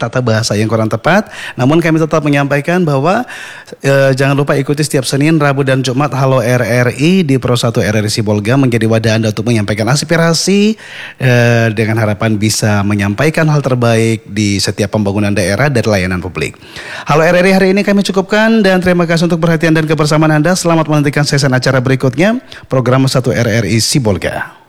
tata bahasa yang kurang tepat. Namun kami tetap menyampaikan bahwa jangan lupa ikuti setiap Senin, Rabu, dan Jumat Halo RRI di Pro 1 RRI Sibolga menjadi wadah Anda untuk menyampaikan aspirasi dengan harapan bisa menyampaikan hal terbaik di setiap pembangunan daerah dan layanan publik. Halo RRI hari ini kami cukupkan dan terima kasih untuk perhatian dan kebersamaan Anda. Selamat menantikan sesi acara berikutnya program 1 RRI Sibolga.